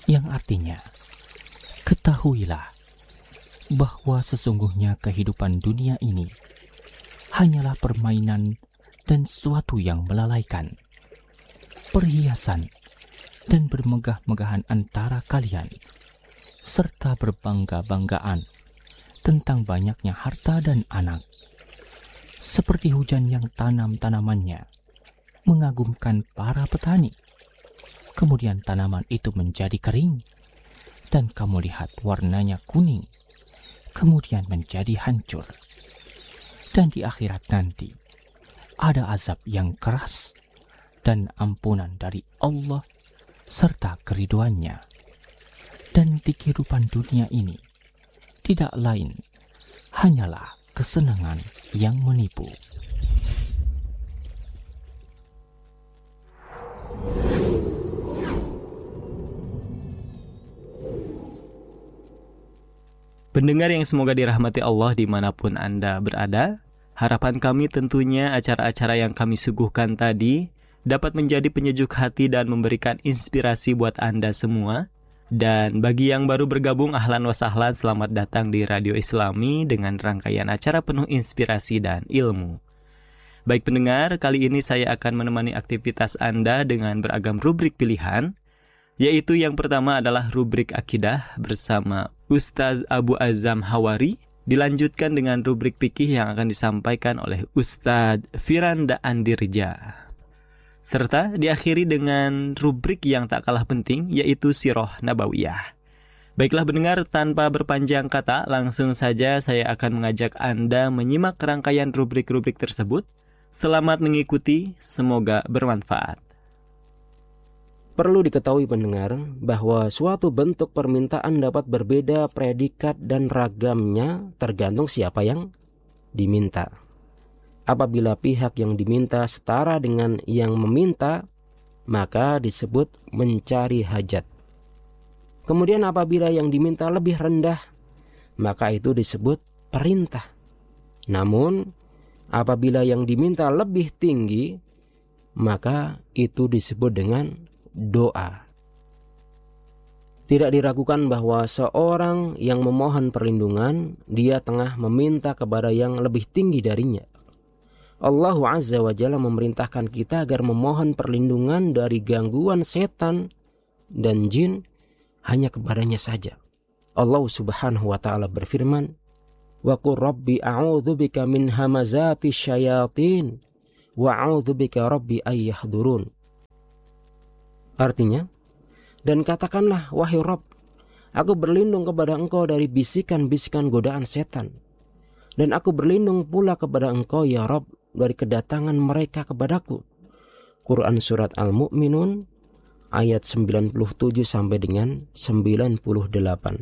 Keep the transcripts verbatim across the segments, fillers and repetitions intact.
yang artinya, ketahuilah bahwa sesungguhnya kehidupan dunia ini hanyalah permainan dan suatu yang melalaikan, perhiasan dan bermegah-megahan antara kalian, serta berbangga-banggaan tentang banyaknya harta dan anak, seperti hujan yang tanam-tanamannya mengagumkan para petani. Kemudian tanaman itu menjadi kering, dan kamu lihat warnanya kuning, kemudian menjadi hancur. Dan di akhirat nanti, ada azab yang keras dan ampunan dari Allah serta keriduannya. Dan di kehidupan dunia ini, tidak lain hanyalah kesenangan yang menipu. Pendengar yang semoga dirahmati Allah dimanapun Anda berada, harapan kami tentunya acara-acara yang kami suguhkan tadi dapat menjadi penyejuk hati dan memberikan inspirasi buat Anda semua. Dan bagi yang baru bergabung, ahlan wa sahlan, selamat datang di Radio Islami dengan rangkaian acara penuh inspirasi dan ilmu. Baik pendengar, kali ini saya akan menemani aktivitas Anda dengan beragam rubrik pilihan, yaitu yang pertama adalah rubrik akidah bersama Ustaz Abu Azam Hawari, dilanjutkan dengan rubrik fikih yang akan disampaikan oleh Ustaz Firanda Andirja, serta diakhiri dengan rubrik yang tak kalah penting, yaitu Sirah Nabawiyah. Baiklah pendengar, tanpa berpanjang kata, langsung saja saya akan mengajak Anda menyimak rangkaian rubrik-rubrik tersebut. Selamat mengikuti, semoga bermanfaat. Perlu diketahui pendengar bahwa suatu bentuk permintaan dapat berbeda predikat dan ragamnya tergantung siapa yang diminta. Apabila pihak yang diminta setara dengan yang meminta, maka disebut mencari hajat. Kemudian apabila yang diminta lebih rendah, maka itu disebut perintah. Namun apabila yang diminta lebih tinggi, maka itu disebut dengan doa. Tidak diragukan bahwa seorang yang memohon perlindungan, dia tengah meminta kepada yang lebih tinggi darinya. Allah Azza wa Jalla memerintahkan kita agar memohon perlindungan dari gangguan setan dan jin hanya kepadanya saja. Allah Subhanahu wa taala berfirman, "Wa qur rabbi a'udzubika min hamazati syayatin wa a'udzubika rabbi ay yahdurun." Artinya, dan katakanlah, wahai Rabb, aku berlindung kepada engkau dari bisikan-bisikan godaan setan. Dan aku berlindung pula kepada engkau ya Rabb dari kedatangan mereka kepadaku. Quran Surat Al-Mu'minun ayat sembilan puluh tujuh sampai dengan sembilan puluh delapan.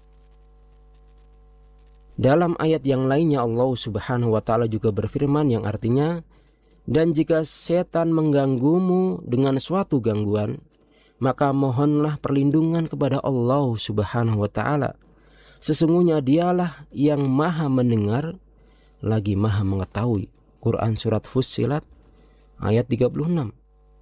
Dalam ayat yang lainnya Allah Subhanahu wa taala juga berfirman yang artinya, dan jika setan mengganggumu dengan suatu gangguan, maka mohonlah perlindungan kepada Allah Subhanahu wa taala. Sesungguhnya dialah yang maha mendengar lagi maha mengetahui. Quran Surat Fussilat ayat tiga puluh enam.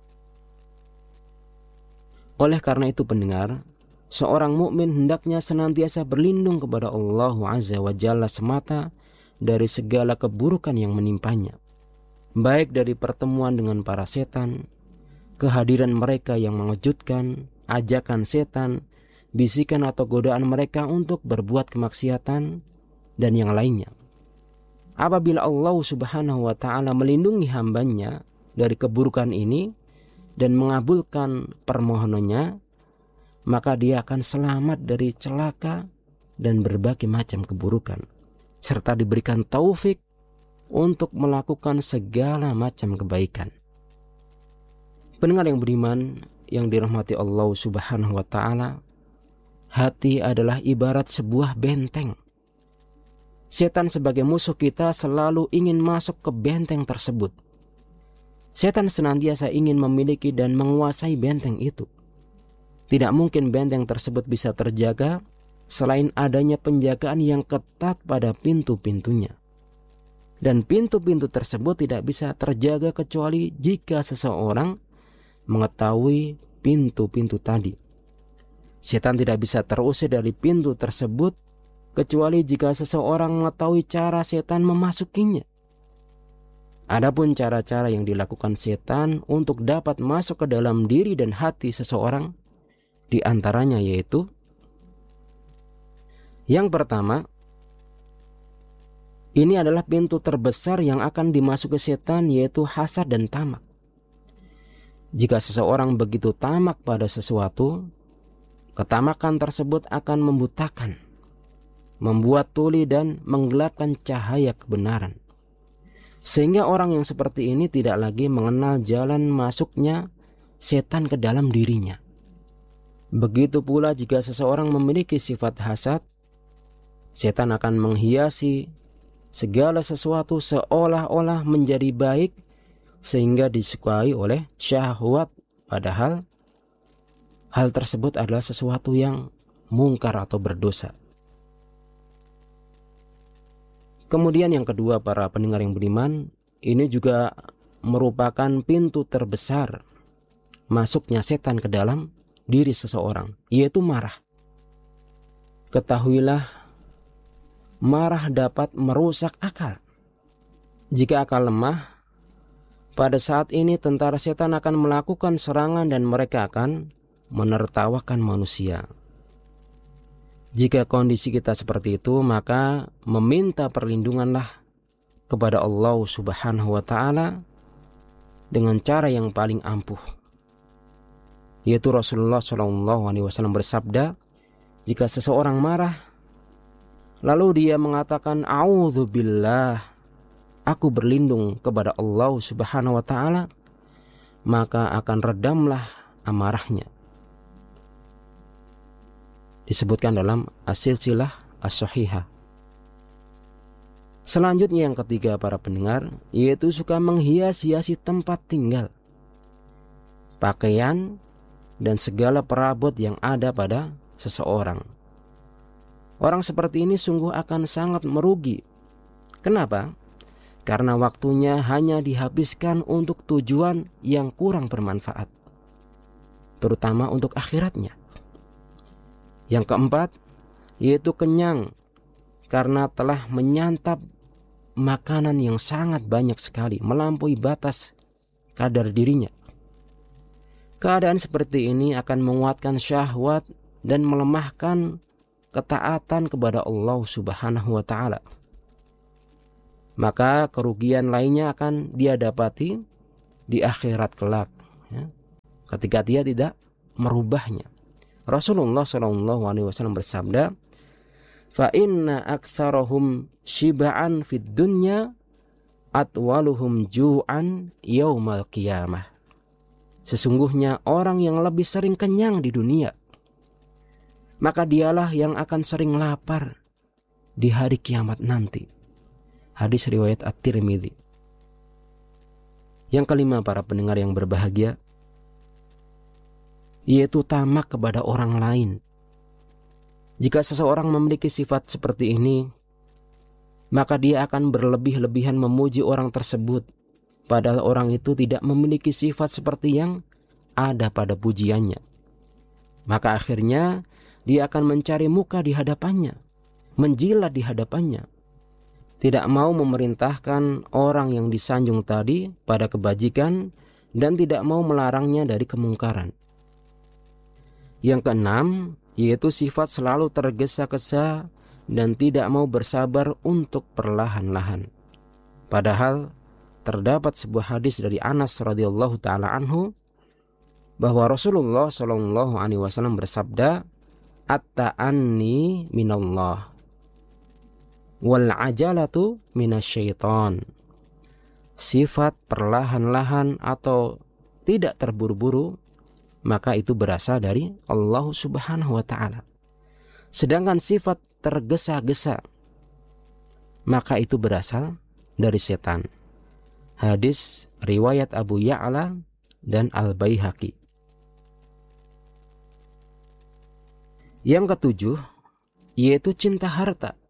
Oleh karena itu pendengar, seorang mukmin hendaknya senantiasa berlindung kepada Allah Azza wa Jalla semata dari segala keburukan yang menimpanya, baik dari pertemuan dengan para setan, kehadiran mereka yang mengejutkan, ajakan setan, bisikan atau godaan mereka untuk berbuat kemaksiatan, dan yang lainnya. Apabila Allah Subhanahu wa taala melindungi hambanya dari keburukan ini dan mengabulkan permohonannya, maka dia akan selamat dari celaka dan berbagai macam keburukan, serta diberikan taufik untuk melakukan segala macam kebaikan. Pendengar yang beriman yang dirahmati Allah Subhanahu wa taala, hati adalah ibarat sebuah benteng. Setan sebagai musuh kita selalu ingin masuk ke benteng tersebut. Setan senantiasa ingin memiliki dan menguasai benteng itu. Tidak mungkin benteng tersebut bisa terjaga selain adanya penjagaan yang ketat pada pintu-pintunya. Dan pintu-pintu tersebut tidak bisa terjaga kecuali jika seseorang mengetahui pintu-pintu tadi. Setan tidak bisa terusir dari pintu tersebut kecuali jika seseorang mengetahui cara setan memasukinya. Adapun cara-cara yang dilakukan setan untuk dapat masuk ke dalam diri dan hati seseorang, di antaranya yaitu yang pertama, ini adalah pintu terbesar yang akan dimasuki setan, yaitu hasad dan tamak. Jika seseorang begitu tamak pada sesuatu, ketamakan tersebut akan membutakan, membuat tuli dan menggelapkan cahaya kebenaran. Sehingga orang yang seperti ini tidak lagi mengenal jalan masuknya setan ke dalam dirinya. Begitu pula jika seseorang memiliki sifat hasad, setan akan menghiasi segala sesuatu seolah-olah menjadi baik sehingga disukai oleh syahwat, padahal hal tersebut adalah sesuatu yang mungkar atau berdosa. Kemudian yang kedua, para pendengar yang beriman, ini juga merupakan pintu terbesar masuknya setan ke dalam diri seseorang, yaitu marah. Ketahuilah, marah dapat merusak akal. Jika akal lemah, pada saat ini tentara setan akan melakukan serangan dan mereka akan menertawakan manusia. Jika kondisi kita seperti itu, maka meminta perlindunganlah kepada Allah Subhanahu wa Ta'ala dengan cara yang paling ampuh, yaitu Rasulullah shallallahu alaihi wasallam bersabda, jika seseorang marah lalu dia mengatakan a'udzubillah, aku berlindung kepada Allah Subhanahu wa Ta'ala, maka akan redamlah amarahnya. Disebutkan dalam as-silsilah as-sahihah. Selanjutnya yang ketiga, para pendengar, yaitu suka menghias-hiasi tempat tinggal, pakaian, dan segala perabot yang ada pada seseorang. Orang seperti ini sungguh akan sangat merugi. Kenapa? Karena waktunya hanya dihabiskan untuk tujuan yang kurang bermanfaat, terutama untuk akhiratnya. Yang keempat, yaitu kenyang karena telah menyantap makanan yang sangat banyak sekali, melampaui batas kadar dirinya. Keadaan seperti ini akan menguatkan syahwat dan melemahkan ketaatan kepada Allah Subhanahu wa Ta'ala. Maka kerugian lainnya akan dia dapati di akhirat kelak, ya, ketika dia tidak merubahnya. Rasulullah shallallahu alaihi wasallam bersabda, fa inna aktsarahum shiba'an fid dunya atwaluhum ju'an yaumal qiyamah. Sesungguhnya orang yang lebih sering kenyang di dunia, maka dialah yang akan sering lapar di hari kiamat nanti. Hadis riwayat At-Tirmidzi. Yang kelima, para pendengar yang berbahagia, yaitu tamak kepada orang lain. Jika seseorang memiliki sifat seperti ini, maka dia akan berlebih-lebihan memuji orang tersebut, padahal orang itu tidak memiliki sifat seperti yang ada pada pujiannya. Maka akhirnya dia akan mencari muka di hadapannya, menjilat di hadapannya, tidak mau memerintahkan orang yang disanjung tadi pada kebajikan dan tidak mau melarangnya dari kemungkaran. Yang keenam, yaitu sifat selalu tergesa-gesa dan tidak mau bersabar untuk perlahan-lahan. Padahal terdapat sebuah hadis dari Anas radhiyallahu taala anhu bahwa Rasulullah shallallahu alaihi wasallam bersabda, at-ta'anni minallah wal ajalatu minasyaiton. Sifat perlahan-lahan atau tidak terburu-buru, maka itu berasal dari Allah Subhanahu wa Ta'ala. Sedangkan sifat tergesa-gesa, maka itu berasal dari setan. Hadis riwayat Abu Ya'la dan Al-Baihaqi. Yang ketujuh, yaitu cinta harta.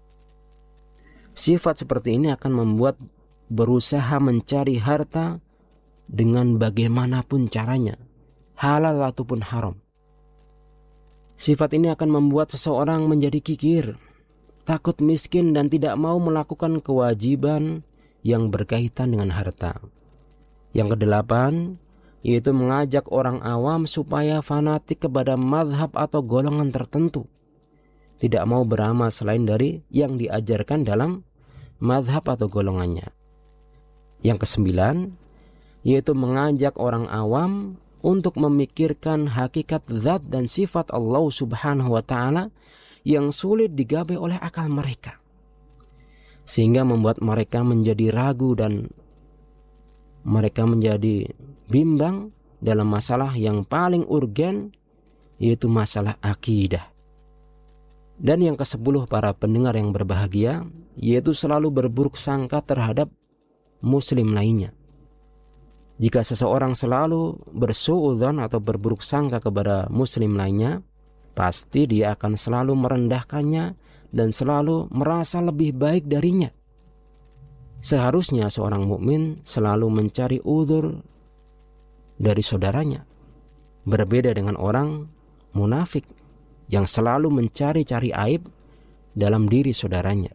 Sifat seperti ini akan membuat berusaha mencari harta dengan bagaimanapun caranya, halal ataupun haram. Sifat ini akan membuat seseorang menjadi kikir, takut miskin dan tidak mau melakukan kewajiban yang berkaitan dengan harta. Yang kedelapan, yaitu mengajak orang awam supaya fanatik kepada mazhab atau golongan tertentu, tidak mau beramal selain dari yang diajarkan dalam mazhab atau golongannya. Yang kesembilan, yaitu mengajak orang awam untuk memikirkan hakikat zat dan sifat Allah Subhanahu wa Ta'ala yang sulit digapai oleh akal mereka, sehingga membuat mereka menjadi ragu dan mereka menjadi bimbang dalam masalah yang paling urgen, yaitu masalah akidah. Dan yang kesepuluh, para pendengar yang berbahagia, yaitu selalu berburuk sangka terhadap muslim lainnya. Jika seseorang selalu bersuudzon atau berburuk sangka kepada muslim lainnya, pasti dia akan selalu merendahkannya dan selalu merasa lebih baik darinya. Seharusnya seorang mukmin selalu mencari uzur dari saudaranya, berbeda dengan orang munafik yang selalu mencari-cari aib dalam diri saudaranya.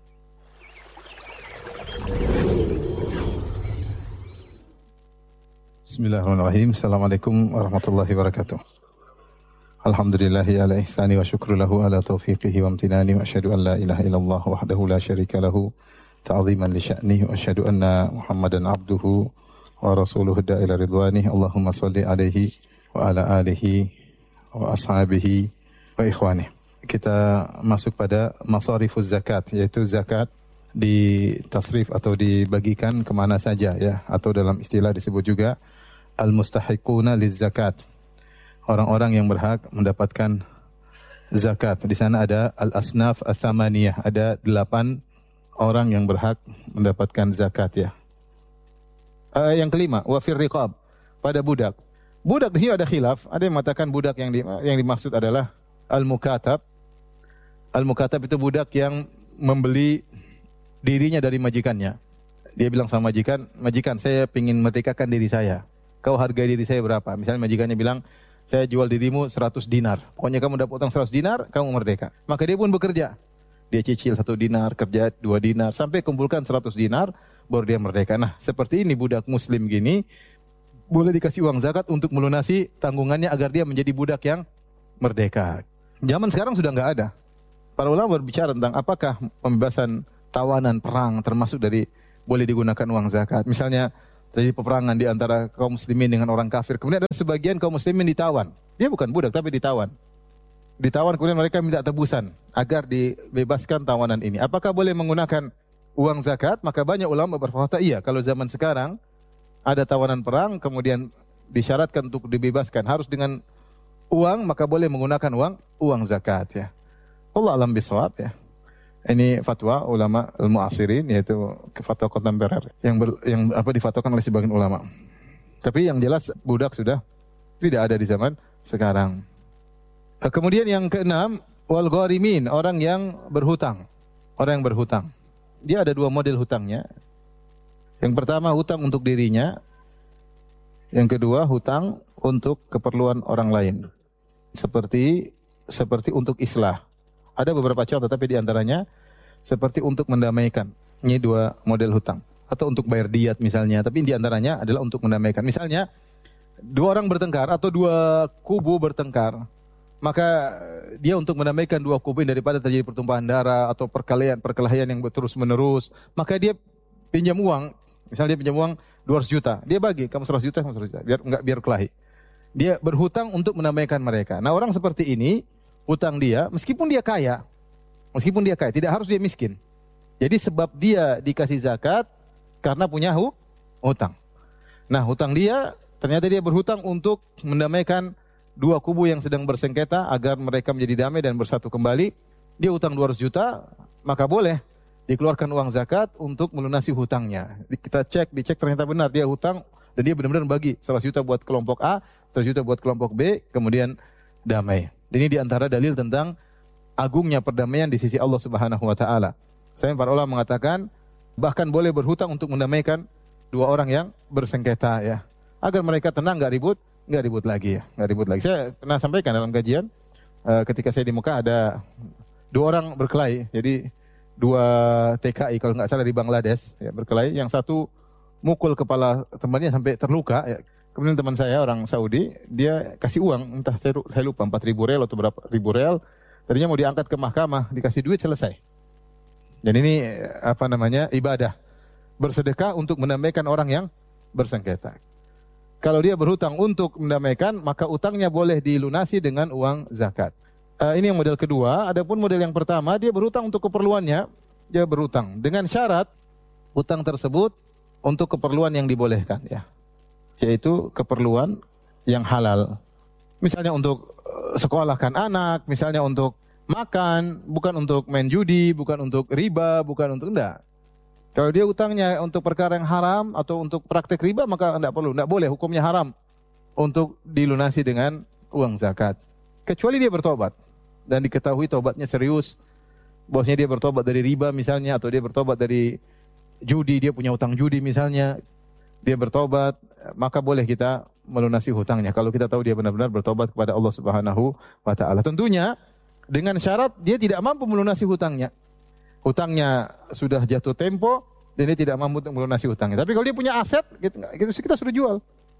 Bismillahirrahmanirrahim. Assalamualaikum warahmatullahi wabarakatuh. Alhamdulillahi ala ihsani wa syukru lahu ala taufiqihi wa amtinani wa asyhadu an la ilaha illallah wahdahu la syarika lahu ta'ziman li sya'nihi wa asyhadu anna Muhammadan abduhu wa rasuluhu da'ila ridwani. Allahumma salli alaihi wa ala alihi wa ashabihi wa ikhwani. Kita masuk pada masarifuz zakat, yaitu zakat ditasrif atau dibagikan kemana saja, ya, atau dalam istilah disebut juga al-mustahiquna liz zakat, orang-orang yang berhak mendapatkan zakat. Di sana ada al-asnaf ats-tsamaniyah, ada delapan orang yang berhak mendapatkan zakat, ya. Uh, yang kelima, wa fir riqab, pada budak. Budak di sini ada khilaf, ada yang mengatakan budak yang di, yang dimaksud adalah al-mukatab. Al-mukatab itu budak yang membeli dirinya dari majikannya. Dia bilang sama majikan, majikan saya ingin merdekakan diri saya. Kau hargai diri saya berapa? Misalnya majikannya bilang, saya jual dirimu seratus dinar. Pokoknya kamu dapat utang seratus dinar, kamu merdeka. Maka dia pun bekerja. Dia cicil satu dinar, kerja dua dinar, sampai kumpulkan seratus dinar, baru dia merdeka. Nah, seperti ini budak muslim gini, boleh dikasih uang zakat untuk melunasi tanggungannya agar dia menjadi budak yang merdeka. Zaman sekarang sudah nggak ada. Para ulama berbicara tentang apakah pembebasan tawanan perang termasuk dari boleh digunakan uang zakat. Misalnya terjadi peperangan di antara kaum muslimin dengan orang kafir. Kemudian ada sebagian kaum muslimin ditawan. Dia bukan budak tapi ditawan. Ditawan kemudian mereka minta tebusan agar dibebaskan tawanan ini. Apakah boleh menggunakan uang zakat? Maka banyak ulama berkata iya. Kalau zaman sekarang ada tawanan perang kemudian disyaratkan untuk dibebaskan harus dengan uang, maka boleh menggunakan uang uang zakat, ya. Allah alam bisawab, ya. Ini fatwa ulama al-mu'asirin, yaitu fatwa kontemporer yang ber, yang apa difatwakan oleh sebagian ulama. Tapi yang jelas budak sudah tidak ada di zaman sekarang. Kemudian yang keenam, wal gharimin, orang yang berhutang. Orang yang berhutang. Dia ada dua model hutangnya. Yang pertama hutang untuk dirinya. Yang kedua hutang untuk keperluan orang lain. Seperti seperti untuk islah. Ada beberapa contoh, tapi diantaranya seperti untuk mendamaikan. Ini dua model hutang. Atau untuk bayar diat misalnya, tapi diantaranya adalah untuk mendamaikan. Misalnya, dua orang bertengkar atau dua kubu bertengkar, maka dia untuk mendamaikan dua kubu ini daripada terjadi pertumpahan darah atau perkelahian perkelahian yang terus menerus, maka dia pinjam uang. Misalnya dia pinjam uang dua ratus juta, dia bagi, kamu seratus juta, kamu seratus juta, biar enggak biar kelahi. Dia berhutang untuk mendamaikan mereka. Nah, orang seperti ini, hutang dia, meskipun dia kaya, meskipun dia kaya, tidak harus dia miskin. Jadi sebab dia dikasih zakat karena punya hu, hutang. Nah, hutang dia, ternyata dia berhutang untuk mendamaikan dua kubu yang sedang bersengketa agar mereka menjadi damai dan bersatu kembali. Dia hutang dua ratus juta, maka boleh dikeluarkan uang zakat untuk melunasi hutangnya. Kita cek, dicek ternyata benar dia hutang dan dia benar-benar bagi seratus juta buat kelompok A, seratus juta buat kelompok B, kemudian damai. Ini diantara dalil tentang agungnya perdamaian di sisi Allah Subhanahu wa taala. Saya para ulama mengatakan bahkan boleh berhutang untuk mendamaikan dua orang yang bersengketa, ya. Agar mereka tenang, enggak ribut, enggak ribut lagi, ya. Enggak ribut lagi. Saya pernah sampaikan dalam kajian uh, ketika saya di Mekah ada dua orang berkelahi. Jadi dua T K I kalau nggak salah di Bangladesh ya, berkelahi. Yang satu mukul kepala temannya sampai terluka. Ya. Kemudian teman saya orang Saudi, dia kasih uang, entah saya, saya lupa empat ribu real atau berapa ribu real. Tadinya mau diangkat ke mahkamah, dikasih duit selesai. Dan ini apa namanya ibadah, bersedekah untuk mendamaikan orang yang bersengketa. Kalau dia berhutang untuk mendamaikan, maka utangnya boleh dilunasi dengan uang zakat. Uh, ini yang model kedua. Adapun model yang pertama, dia berhutang untuk keperluannya, dia berhutang dengan syarat hutang tersebut untuk keperluan yang dibolehkan, ya, yaitu keperluan yang halal. Misalnya untuk sekolahkan anak, misalnya untuk makan, bukan untuk main judi, bukan untuk riba, bukan untuk enggak. Kalau dia utangnya untuk perkara yang haram atau untuk praktek riba, maka enggak perlu, enggak boleh, hukumnya haram untuk dilunasi dengan uang zakat. Kecuali dia bertobat dan diketahui tobatnya serius, bosnya dia bertobat dari riba misalnya, atau dia bertobat dari judi, dia punya utang judi misalnya, dia bertobat, maka boleh kita melunasi hutangnya kalau kita tahu dia benar-benar bertobat kepada Allah Subhanahu wa taala. Tentunya dengan syarat dia tidak mampu melunasi hutangnya. Hutangnya sudah jatuh tempo dan dia tidak mampu untuk melunasi hutangnya. Tapi kalau dia punya aset, kita suruh jual.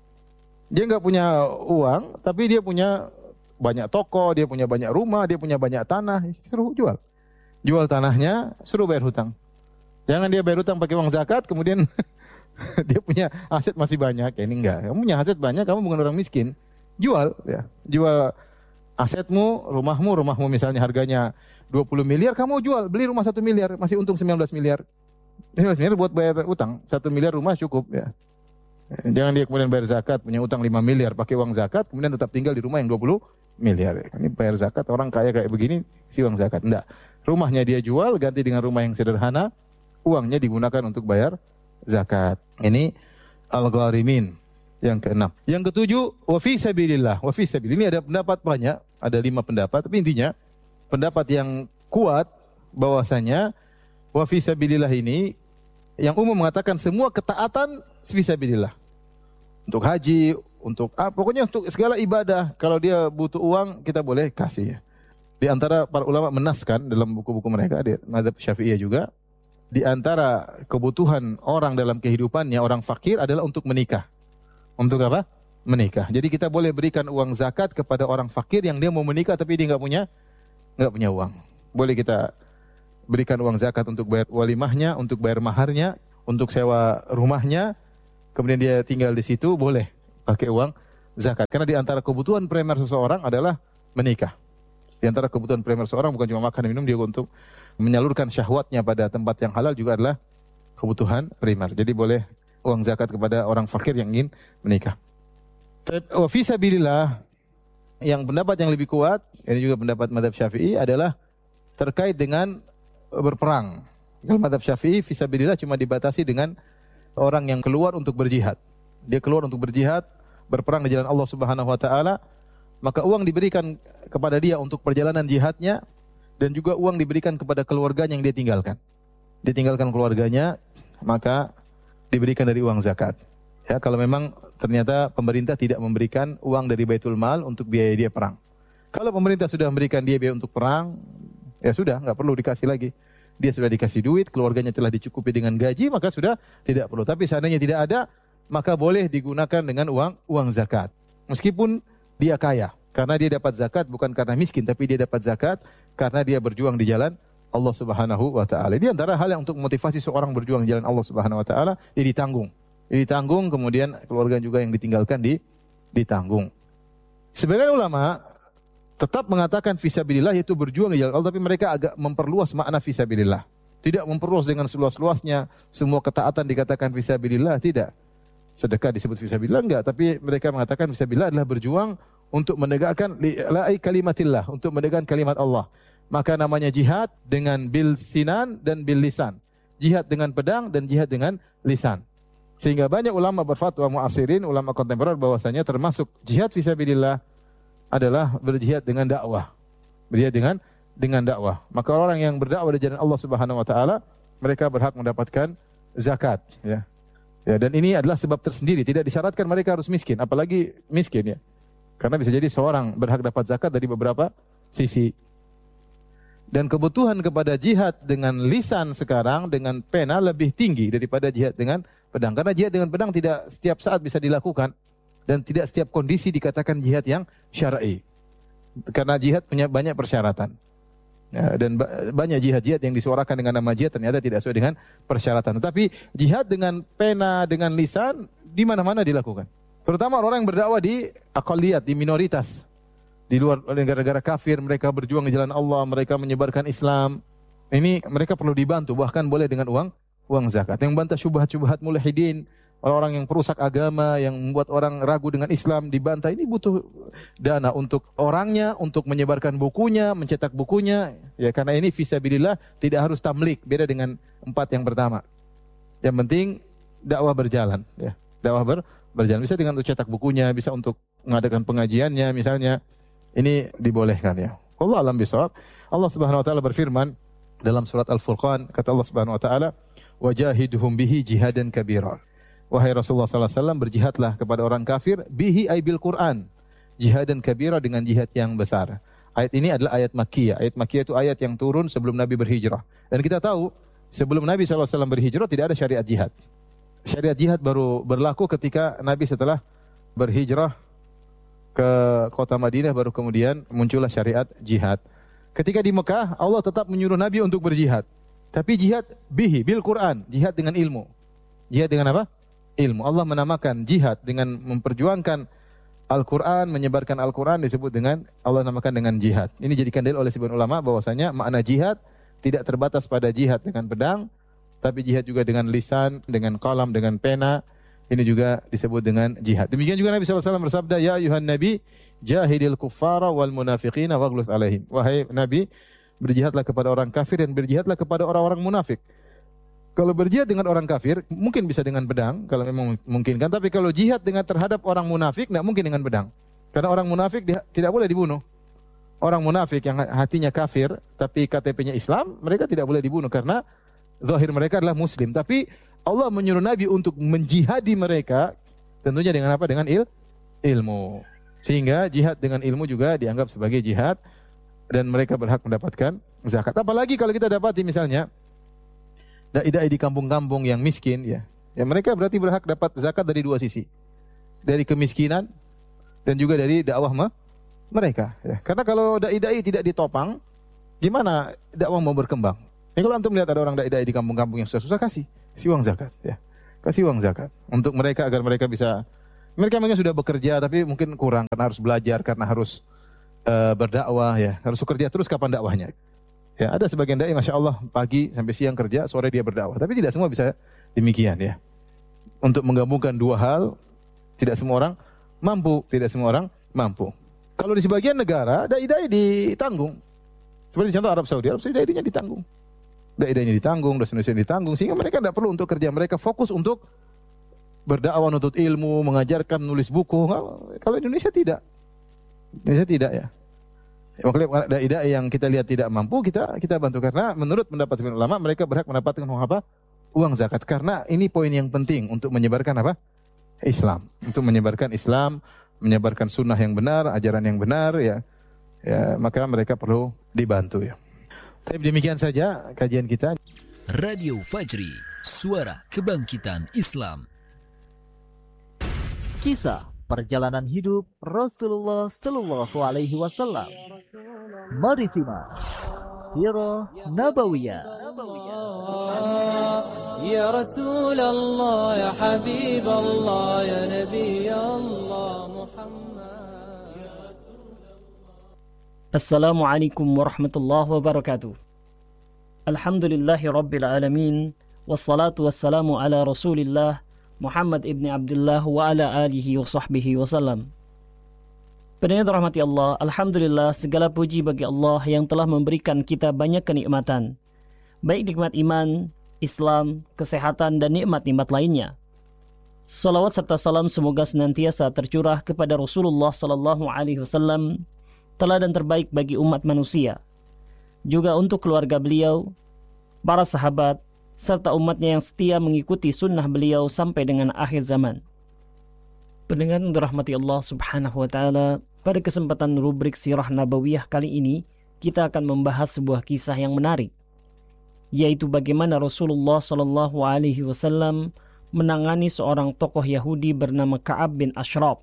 Dia nggak punya uang, tapi dia punya banyak toko, dia punya banyak rumah, dia punya banyak tanah, suruh jual. Jual tanahnya, suruh bayar hutang. Jangan dia bayar hutang pakai uang zakat, kemudian dia punya aset masih banyak. Ya, ini enggak. Kamu punya aset banyak, kamu bukan orang miskin. Jual, ya. Jual asetmu, rumahmu, rumahmu misalnya harganya dua puluh miliar, kamu jual, beli rumah satu miliar, masih untung sembilan belas miliar. sembilan belas miliar buat bayar utang, satu miliar rumah cukup, ya. Jangan dia kemudian bayar zakat, punya utang lima miliar, pakai uang zakat, kemudian tetap tinggal di rumah yang dua puluh miliar. Ini bayar zakat, orang kaya kayak begini, si uang zakat. Enggak. Rumahnya dia jual, ganti dengan rumah yang sederhana, uangnya digunakan untuk bayar zakat. Ini al-gharimin yang keenam. Yang ketujuh, wa fi sabilillah. Wa fi sabilillah. Ini ada pendapat banyak, ada lima pendapat, tapi intinya pendapat yang kuat bahwasanya wa fi sabilillah ini yang umum mengatakan semua ketaatan fi sabilillah. Untuk haji, untuk ah, pokoknya untuk segala ibadah, kalau dia butuh uang kita boleh kasih. Di antara para ulama menaskan dalam buku-buku mereka, di mazhab Syafi'iyah juga, di antara kebutuhan orang dalam kehidupannya, orang fakir adalah untuk menikah. Untuk apa? Menikah. Jadi kita boleh berikan uang zakat kepada orang fakir yang dia mau menikah tapi dia nggak punya nggak punya uang. Boleh kita berikan uang zakat untuk bayar walimahnya, untuk bayar maharnya, untuk sewa rumahnya. Kemudian dia tinggal di situ, boleh pakai uang zakat. Karena di antara kebutuhan primer seseorang adalah menikah. Di antara kebutuhan primer seseorang bukan cuma makan dan minum, dia untuk menyalurkan syahwatnya pada tempat yang halal juga adalah kebutuhan primer. Jadi boleh uang zakat kepada orang fakir yang ingin menikah. Wa fi sabilillah, yang pendapat yang lebih kuat, ini juga pendapat mazhab Syafi'i, adalah terkait dengan berperang. Dalam mazhab Syafi'i, fi sabilillah cuma dibatasi dengan orang yang keluar untuk berjihad. Dia keluar untuk berjihad, berperang di jalan Allah Subhanahu wa taala, maka uang diberikan kepada dia untuk perjalanan jihadnya, dan juga uang diberikan kepada keluarganya yang dia tinggalkan. Dia tinggalkan keluarganya, maka diberikan dari uang zakat. Ya, kalau memang ternyata pemerintah tidak memberikan uang dari Baitul Mal untuk biaya dia perang. Kalau pemerintah sudah memberikan dia biaya untuk perang, ya sudah, nggak perlu dikasih lagi. Dia sudah dikasih duit, keluarganya telah dicukupi dengan gaji, maka sudah tidak perlu. Tapi seandainya tidak ada, maka boleh digunakan dengan uang uang zakat. Meskipun dia kaya, karena dia dapat zakat bukan karena miskin, tapi dia dapat zakat karena dia berjuang di jalan Allah Subhanahu wa taala. Di antara hal yang untuk memotivasi seorang berjuang di jalan Allah Subhanahu wa taala, dia ditanggung. Dia ditanggung, kemudian keluarga juga yang ditinggalkan di ditanggung. Sebagian ulama tetap mengatakan fisabilillah yaitu berjuang di jalan Allah, tapi mereka agak memperluas makna fisabilillah. Tidak memperluas dengan seluas-luasnya semua ketaatan dikatakan fisabilillah, tidak. Sedekah disebut fisabilillah enggak, tapi mereka mengatakan fisabilillah adalah berjuang untuk menegakkan li'la'i kalimatillah, untuk menegakkan kalimat Allah. Maka namanya jihad dengan bil sinan dan bil lisan. Jihad dengan pedang dan jihad dengan lisan. Sehingga banyak ulama berfatwa mu'asirin, ulama kontemporer bahwasanya termasuk jihad fisabilillah adalah berjihad dengan dakwah. Berjihad dengan dengan dakwah. Maka orang yang berdakwah di jalan Allah Subhanahu wa taala, mereka berhak mendapatkan zakat, ya. Ya, dan ini adalah sebab tersendiri, tidak disyaratkan mereka harus miskin, apalagi miskin, ya. Karena bisa jadi seorang berhak dapat zakat dari beberapa sisi. Dan kebutuhan kepada jihad dengan lisan sekarang, dengan pena lebih tinggi daripada jihad dengan pedang. Karena jihad dengan pedang tidak setiap saat bisa dilakukan. Dan tidak setiap kondisi dikatakan jihad yang syar'i. Karena jihad punya banyak persyaratan. Ya, dan ba- banyak jihad-jihad yang disuarakan dengan nama jihad ternyata tidak sesuai dengan persyaratan. Tetapi jihad dengan pena, dengan lisan, di mana-mana dilakukan. Terutama orang yang berdakwah di aqalliyat, di minoritas. Di luar negara-negara kafir, mereka berjuang di jalan Allah, mereka menyebarkan Islam. Ini mereka perlu dibantu, bahkan boleh dengan uang uang zakat. Yang bantah syubhat-syubhat mulhidin, orang-orang yang perusak agama, yang membuat orang ragu dengan Islam, dibantah. Ini butuh dana untuk orangnya, untuk menyebarkan bukunya, mencetak bukunya. Ya, karena ini fisabilillah, tidak harus tamlik, beda dengan empat yang pertama. Yang penting dakwah berjalan. Ya, dakwah ber, berjalan. Bisa dengan untuk cetak bukunya, bisa untuk mengadakan pengajiannya, misalnya. Ini dibolehkan ya. Allah alam bisawab. Allah Subhanahu wa taala berfirman dalam surat Al-Furqan, kata Allah Subhanahu wa taala, "Wajahidhum bihi jihadan kabira." Wahai Rasulullah sallallahu alaihi wasallam, berjihadlah kepada orang kafir bihi ay bil Quran. Jihadan kabira, dengan jihad yang besar. Ayat ini adalah ayat Makkiyah. Ayat Makkiyah itu ayat yang turun sebelum Nabi berhijrah. Dan kita tahu sebelum Nabi sallallahu alaihi wasallam berhijrah tidak ada syariat jihad. Syariat jihad baru berlaku ketika Nabi setelah berhijrah ke kota Madinah, baru kemudian muncullah syariat jihad. Ketika di Mekah, Allah tetap menyuruh Nabi untuk berjihad. Tapi jihad bihi, bil Quran, jihad dengan ilmu. Jihad dengan apa? Ilmu. Allah menamakan jihad dengan memperjuangkan Al-Quran, menyebarkan Al-Quran disebut dengan, Allah namakan dengan jihad. Ini dijadikan dalil oleh sebagian ulama bahwasanya makna jihad tidak terbatas pada jihad dengan pedang, tapi jihad juga dengan lisan, dengan qalam, dengan pena. Ini juga disebut dengan jihad. Demikian juga Nabi sallallahu alaihi wasallam bersabda, "Ya ayuhan nabi, jahidil kuffara wal munafiqina waghluz alaihim." Wahai Nabi, berjihadlah kepada orang kafir dan berjihadlah kepada orang-orang munafik. Kalau berjihad dengan orang kafir, mungkin bisa dengan pedang, kalau memang memungkinkan. Tapi kalau jihad dengan terhadap orang munafik, tidak mungkin dengan pedang. Karena orang munafik dia, tidak boleh dibunuh. Orang munafik yang hatinya kafir, tapi K T P-nya Islam, mereka tidak boleh dibunuh. Karena zahir mereka adalah muslim. Tapi Allah menyuruh Nabi untuk menjihadi mereka, tentunya dengan apa? Dengan il, ilmu. Sehingga jihad dengan ilmu juga dianggap sebagai jihad, dan mereka berhak mendapatkan zakat. Apalagi kalau kita dapati misalnya dai-dai di kampung-kampung yang miskin, ya, ya mereka berarti berhak dapat zakat dari dua sisi, dari kemiskinan dan juga dari dakwah me, mereka. Ya. Karena kalau dai-dai tidak ditopang, gimana dakwah mau berkembang? Ya, kalau antum melihat ada orang dai-dai di kampung-kampung yang susah-susah, kasih. Kasih uang zakat, ya. Kasih uang zakat untuk mereka agar mereka bisa, mereka mungkin sudah bekerja tapi mungkin kurang karena harus belajar, karena harus uh, berdakwah, ya. Harus bekerja terus, kapan dakwahnya? Ya, ada sebagian dai Masya Allah pagi sampai siang kerja, sore dia berdakwah. Tapi tidak semua bisa demikian, ya. Untuk menggabungkan dua hal, tidak semua orang mampu, tidak semua orang mampu. Kalau di sebagian negara dai-dai ditanggung. Seperti contoh Arab Saudi, Arab Saudi dai-dainya ditanggung. Dai-dainya ditanggung, dosen-dosen ditanggung, sehingga mereka tidak perlu untuk kerja, mereka fokus untuk berdakwah, nuntut ilmu, mengajarkan, nulis buku. Kalau Indonesia tidak, Indonesia tidak ya. Makanya dai-dai yang kita lihat tidak mampu, kita kita bantu, karena menurut pendapat sebagian ulama mereka berhak mendapatkan uang apa? Uang zakat. Karena ini poin yang penting untuk menyebarkan apa? Islam, untuk menyebarkan Islam, menyebarkan sunnah yang benar, ajaran yang benar, ya. Ya, maka mereka perlu dibantu, ya. Tapi demikian saja kajian kita. Radio Fajri, suara kebangkitan Islam. Kisah perjalanan hidup Rasulullah Sallallahu Alaihi Wasallam. Mari simak Sirah Nabawiyah. Ya Rasulullah, ya Habiballah, ya Nabi Allah Muhammad. Assalamualaikum warahmatullahi wabarakatuh. Alhamdulillahi rabbil alamin, wassalatu wassalamu ala Rasulillah Muhammad ibn Abdullah wa ala alihi wa sahbihi wasallam. Pendengar rahmati Allah, alhamdulillah segala puji bagi Allah yang telah memberikan kita banyak kenikmatan, baik nikmat iman, Islam, kesehatan, dan nikmat-nikmat lainnya. Salawat serta salam semoga senantiasa tercurah kepada Rasulullah sallallahu alaihi wasallam, teladan terbaik bagi umat manusia, juga untuk keluarga beliau, para sahabat, serta umatnya yang setia mengikuti sunnah beliau sampai dengan akhir zaman. Pendengar dirahmati Allah Subhanahu wa taala, pada kesempatan rubrik Sirah Nabawiyah kali ini kita akan membahas sebuah kisah yang menarik, yaitu bagaimana Rasulullah Shallallahu alaihi wasallam menangani seorang tokoh Yahudi bernama Ka'ab bin Ashraf.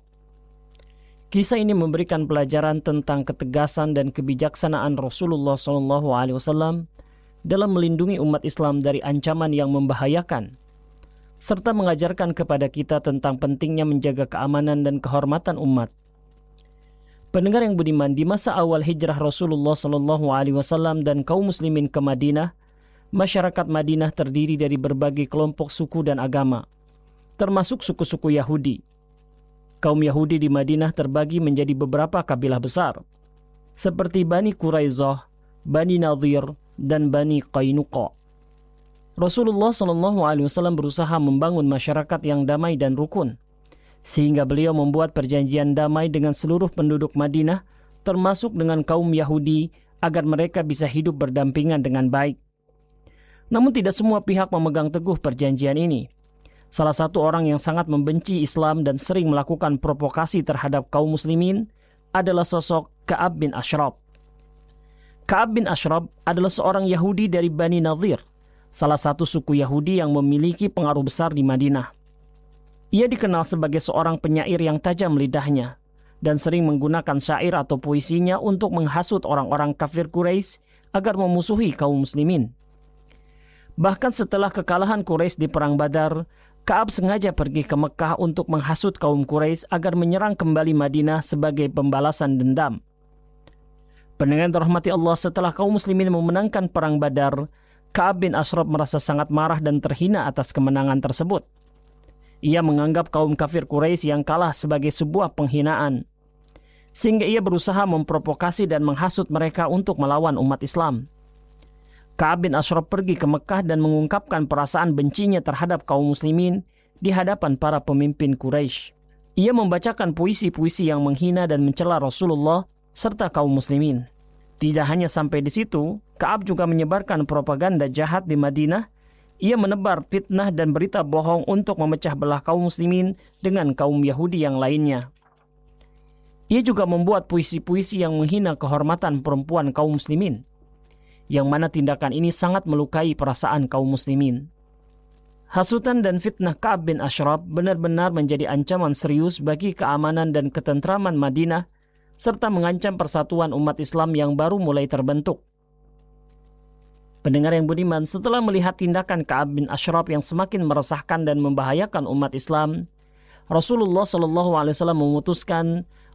Kisah ini memberikan pelajaran tentang ketegasan dan kebijaksanaan Rasulullah Shallallahu alaihi wasallam dalam melindungi umat Islam dari ancaman yang membahayakan, serta mengajarkan kepada kita tentang pentingnya menjaga keamanan dan kehormatan umat. Pendengar yang budiman, di masa awal hijrah Rasulullah Shallallahu alaihi wasallam dan kaum muslimin ke Madinah, masyarakat Madinah terdiri dari berbagai kelompok suku dan agama, termasuk suku-suku Yahudi. Kaum Yahudi di Madinah terbagi menjadi beberapa kabilah besar, seperti Bani Quraisyah, Bani Nadhir, dan Bani Qainuqa. Rasulullah Shallallahu alaihi wasallam berusaha membangun masyarakat yang damai dan rukun, sehingga beliau membuat perjanjian damai dengan seluruh penduduk Madinah, termasuk dengan kaum Yahudi, agar mereka bisa hidup berdampingan dengan baik. Namun tidak semua pihak memegang teguh perjanjian ini. Salah satu orang yang sangat membenci Islam dan sering melakukan provokasi terhadap kaum muslimin adalah sosok Ka'ab bin Ashraf. Ka'ab bin Ashraf adalah seorang Yahudi dari Bani Nadhir, salah satu suku Yahudi yang memiliki pengaruh besar di Madinah. Ia dikenal sebagai seorang penyair yang tajam lidahnya dan sering menggunakan syair atau puisinya untuk menghasut orang-orang kafir Quraisy agar memusuhi kaum muslimin. Bahkan setelah kekalahan Quraisy di Perang Badar, Ka'ab sengaja pergi ke Mekah untuk menghasut kaum Quraisy agar menyerang kembali Madinah sebagai pembalasan dendam. Pendengar dirahmati Allah, setelah kaum muslimin memenangkan Perang Badar, Ka'ab bin Ashraf merasa sangat marah dan terhina atas kemenangan tersebut. Ia menganggap kaum kafir Quraisy yang kalah sebagai sebuah penghinaan, sehingga ia berusaha memprovokasi dan menghasut mereka untuk melawan umat Islam. Ka'ab bin Ashraf pergi ke Mekah dan mengungkapkan perasaan bencinya terhadap kaum muslimin di hadapan para pemimpin Quraisy. Ia membacakan puisi-puisi yang menghina dan mencela Rasulullah serta kaum muslimin. Tidak hanya sampai di situ, Ka'ab juga menyebarkan propaganda jahat di Madinah. Ia menebar fitnah dan berita bohong untuk memecah belah kaum muslimin dengan kaum Yahudi yang lainnya. Ia juga membuat puisi-puisi yang menghina kehormatan perempuan kaum muslimin, yang mana tindakan ini sangat melukai perasaan kaum muslimin. Hasutan dan fitnah Ka'ab bin Ashraf benar-benar menjadi ancaman serius bagi keamanan dan ketentraman Madinah, serta mengancam persatuan umat Islam yang baru mulai terbentuk. Pendengar yang budiman, setelah melihat tindakan Ka'ab bin Ashraf yang semakin meresahkan dan membahayakan umat Islam, Rasulullah Shallallahu alaihi wasallam memutuskan